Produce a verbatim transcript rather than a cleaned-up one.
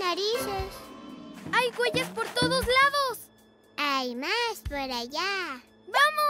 narices. ¡Hay huellas por todos lados! Hay más por allá. ¡Vamos!